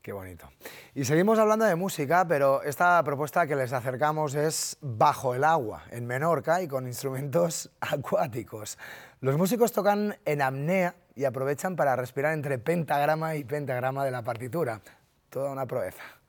Qué bonito. Y seguimos hablando de música, pero esta propuesta que les acercamos es bajo el agua, en Menorca y con instrumentos acuáticos. Los músicos tocan en apnea y aprovechan para respirar entre pentagrama y pentagrama de la partitura. Toda una proeza.